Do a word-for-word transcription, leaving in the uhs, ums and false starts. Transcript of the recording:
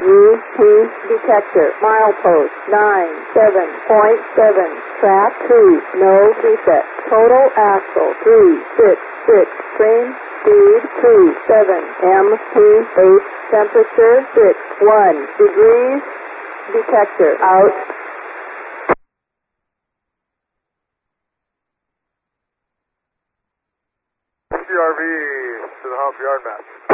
U P detector. Milepost nine seven point seven. Track two. No reset. Total axle three six six. Train speed two seven. M P eight. Temperature six one degrees. Detector out. C R V to the hump yard map.